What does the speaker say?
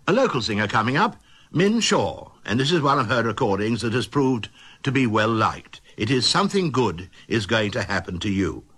A local singer coming up, Min Shaw, and this is one of her recordings that has proved to be well liked. It is Something Good Is Going to Happen to You.